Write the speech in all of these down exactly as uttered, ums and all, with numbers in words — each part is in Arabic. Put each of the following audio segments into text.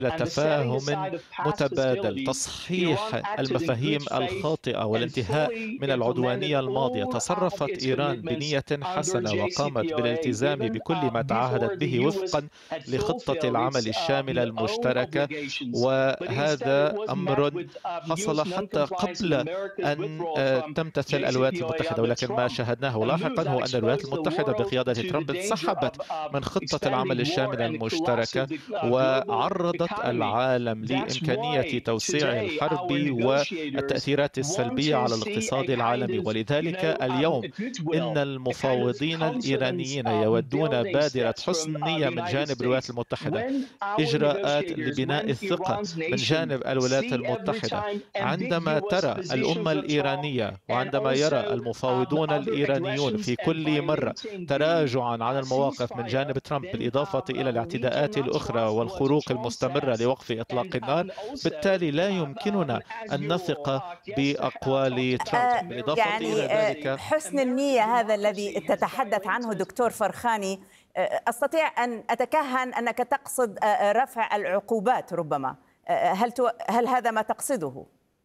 تفاهم متبادل، تصحيح المفاهيم الخاطئة والانتهاء من العدوانية الماضية. تصرفت إيران بنية حسنة وقامت بالالتزام بكل ما تعهدت به وفقا لخطة العمل الشاملة المشتركة، وهذا أمر حصل حتى قبل أن تمتثل الولايات المتحدة. ولكن ما شاهدناه لاحقا هو أن الولايات المتحدة بقيادة ترامب انسحبت من خطة العمل الشاملة المشتركة وعرضت العالم لإمكانية توسيع الحرب والتأثيرات السلبية على الاقتصاد العالمي. ولذلك اليوم إن المفاوضين الإيرانيين يودون بادرة حسن نية من جانب الولايات المتحدة، إجراءات لبناء الثقة من جانب الولايات المتحدة. عندما ترى الأمة الإيرانية وعندما يرى المفاوضون الإيرانيون في كل مرة تراجعا عن المواقف من جانب ترامب، بالإضافة إلى الاعتداءات الأخرى والخروق المستمرة لوقف إطلاق النار، بالتالي لا يمكننا أن نثق بأقوال ترامب. بالإضافة يعني إلى ذلك حسن النية هذا الذي تتحدث عنه دكتور فرخاني، أستطيع أن أتكهن أنك تقصد رفع العقوبات ربما. هل هل هذا ما تقصده؟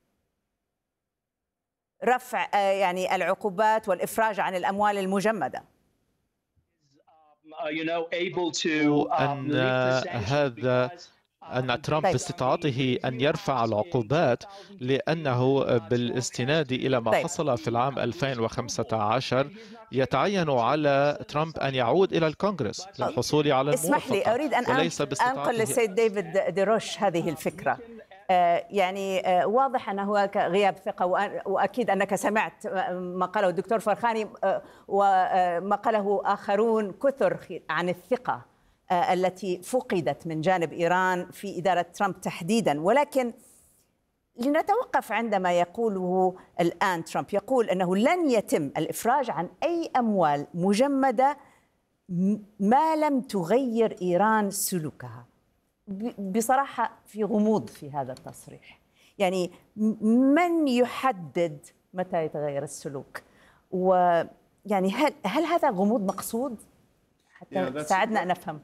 رفع يعني العقوبات والإفراج عن الأموال المجمدة. أن هذا أن ترامب باستطاعته أن يرفع العقوبات لأنه بالاستناد إلى ما حصل في العام ألفين وخمسة عشر يتعين على ترامب أن يعود إلى الكونغرس للحصول على الموافقة. اسمح لي، أريد أن أنقل للسيد ديفيد ديروش هذه الفكرة. يعني واضح أن هناك غياب ثقة، وأكيد أنك سمعت ما قاله الدكتور فرخاني وما قاله آخرون كثر عن الثقة التي فقدت من جانب إيران في إدارة ترامب تحديدا. ولكن لنتوقف عندما يقوله الآن ترامب، يقول أنه لن يتم الإفراج عن أي أموال مجمدة ما لم تغير إيران سلوكها. بصراحة في غموض في هذا التصريح. يعني من يحدد متى يتغير السلوك؟ ويعني هل هل هذا غموض مقصود حتى تساعدنا أن نفهم؟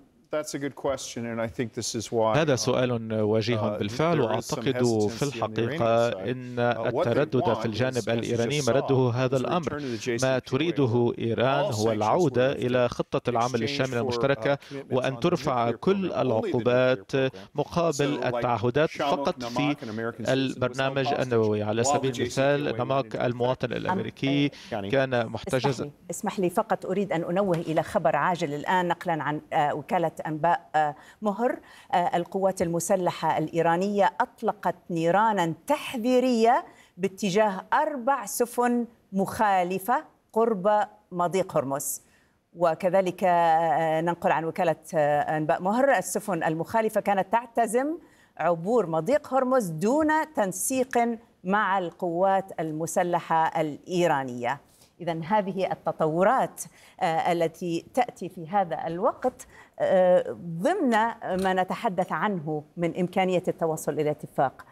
هذا سؤال وجيه بالفعل، وأعتقد في الحقيقة أن التردد في الجانب الإيراني مرده هذا الأمر. ما تريده إيران هو العودة إلى خطة العمل الشاملة المشتركة وأن ترفع كل العقوبات مقابل التعهدات فقط في البرنامج النووي. على سبيل المثال نماك المواطن الأمريكي كان محتجزا. اسمح لي فقط أريد أن أنوه إلى خبر عاجل الآن نقلا عن وكالة أنباء مهر. القوات المسلحة الإيرانية أطلقت نيرانا تحذيرية باتجاه أربع سفن مخالفة قرب مضيق هرمز. وكذلك ننقل عن وكالة أنباء مهر السفن المخالفة كانت تعتزم عبور مضيق هرمز دون تنسيق مع القوات المسلحة الإيرانية. إذن هذه التطورات التي تأتي في هذا الوقت ضمن ما نتحدث عنه من إمكانية التوصل إلى اتفاق.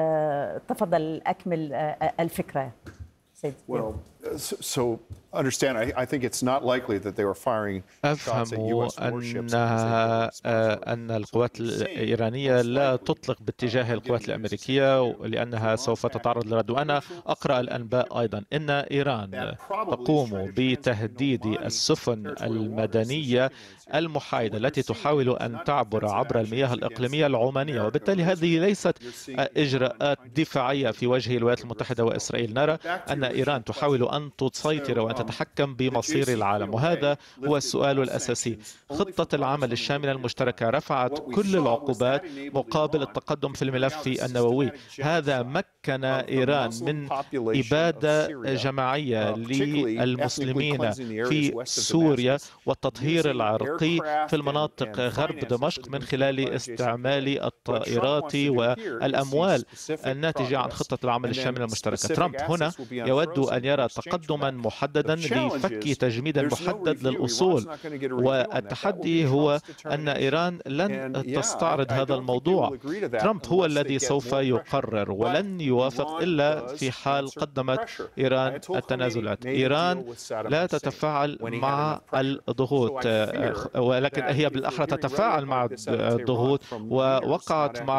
تفضل أكمل الفكرة سيد. Well, so understand, I, I think it's not likely that they were firing shots at U S warships. أن القوات الإيرانية لا تطلق باتجاه القوات الأمريكية لأنها سوف تتعرض لرد. وأنا أقرأ الأنباء أيضا أن إيران تقوم بتهديد السفن المدنية المحايدة التي تحاول أن تعبر عبر المياه الإقليمية العمانية، وبالتالي هذه ليست إجراءات دفاعية في وجه الولايات المتحدة وإسرائيل. نرى أن إيران تحاول أن تسيطر وأن تتحكم بمصير العالم، وهذا هو السؤال الأساسي. خطة العمل الشاملة المشتركة رفعت كل العقوبات مقابل التقدم في الملف النووي. هذا مكن إيران من إبادة جماعية للمسلمين في سوريا والتطهير العرقي في المناطق غرب دمشق من خلال استعمال الطائرات والأموال الناتجة عن خطة العمل الشاملة المشتركة. ترامب هنا يود أن يرى تقدما محددا أبدا لفك تجميد محدد للأصول، والتحدي هو أن إيران لن تستعرض هذا الموضوع. ترامب هو الذي سوف يقرر ولن يوافق إلا في حال قدمت إيران التنازلات. إيران لا تتفاعل مع الضغوط، ولكن هي بالأحرى تتفاعل مع الضغوط، ووقعت مع